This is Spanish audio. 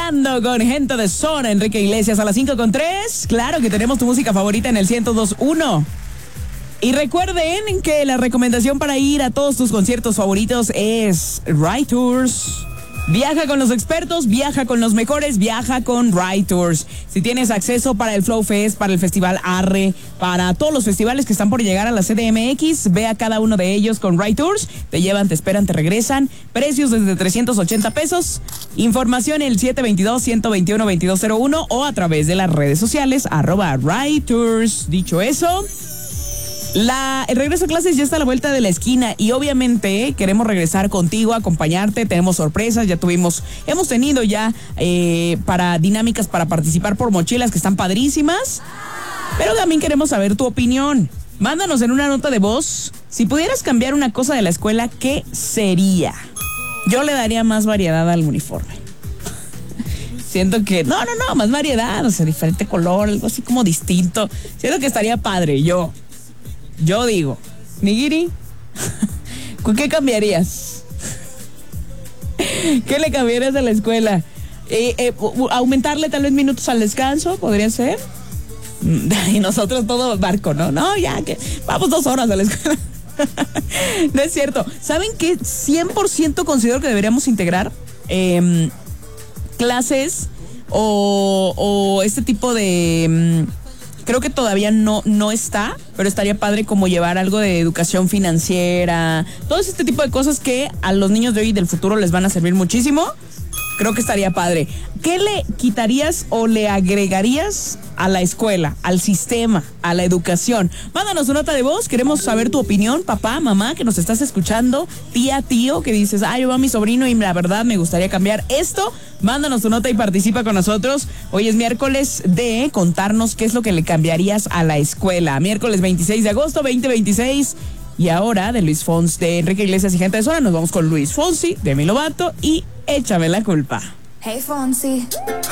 Bailando con Gente de Zona, Enrique Iglesias a las 5:03. Claro que tenemos tu música favorita en el 102.1. Y recuerden que la recomendación para ir a todos tus conciertos favoritos es Ride Tours. Viaja con los expertos, viaja con los mejores, viaja con Ride Tours. Si tienes acceso para el Flow Fest, para el Festival Arre, para todos los festivales que están por llegar a la CDMX, ve a cada uno de ellos con Ride Tours. Te llevan, te esperan, te regresan. Precios desde 380 pesos. Información en el 722-121-2201 o a través de las redes sociales, @Ride Tours. Dicho eso, el regreso a clases ya está a la vuelta de la esquina y obviamente queremos regresar contigo, acompañarte, tenemos sorpresas, hemos tenido ya para dinámicas para participar por mochilas que están padrísimas, pero también queremos saber tu opinión. Mándanos en una nota de voz, si pudieras cambiar una cosa de la escuela, ¿qué sería? Yo le daría más variedad al uniforme. Siento que, no, más variedad, o sea, diferente color, algo así como distinto. Siento que estaría padre, Yo digo, Nigiri, ¿qué cambiarías? ¿Qué le cambiarías a la escuela? Aumentarle tal vez minutos al descanso, podría ser. Y nosotros todo barco, ¿no? No, ya que vamos 2 horas a la escuela. No es cierto. ¿Saben qué? 100% considero que deberíamos integrar clases o este tipo de... creo que todavía no está, pero estaría padre como llevar algo de educación financiera, todo este tipo de cosas que a los niños de hoy y del futuro les van a servir muchísimo. Creo que estaría padre. ¿Qué le quitarías o le agregarías a la escuela, al sistema, a la educación? Mándanos una nota de voz, queremos saber tu opinión, papá, mamá, que nos estás escuchando, tía, tío, que dices, yo va mi sobrino y la verdad me gustaría cambiar esto. Mándanos tu nota y participa con nosotros. Hoy es miércoles de contarnos qué es lo que le cambiarías a la escuela. Miércoles 26 de agosto, 2026. Y ahora, de Luis Fonsi, de Enrique Iglesias y Gente de Zona, nos vamos con Luis Fonsi, Demi Lovato y Échame la Culpa. Hey Fonsi.